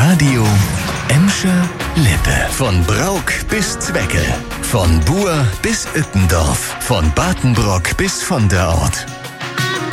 Radio Emscher Lippe. Von Brauk bis Zwecke. Von Buer bis Uettendorf. Von Batenbrock bis von der Ort.